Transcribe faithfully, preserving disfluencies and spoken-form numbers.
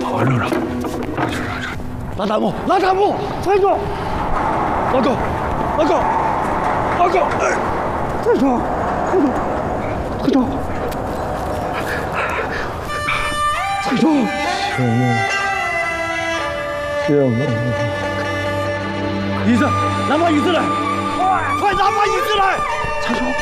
好好热热。拉弹幕，拉弹幕，站住！老狗，老狗，老狗，哎，站住！站住！站住！站住！行吗？行吗？椅子，拿把椅子来！快拿把椅子来！站住！